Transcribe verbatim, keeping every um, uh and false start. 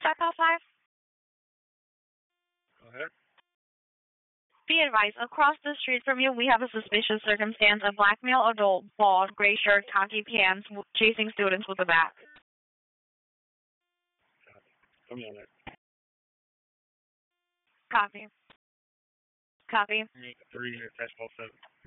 Five call five. Go ahead. Be advised, across the street from you, we have a suspicious circumstance. A black male adult, bald, gray shirt, khaki pants, w- chasing students with a bat. Put me on it. Copy. Copy. Three, attach both seven.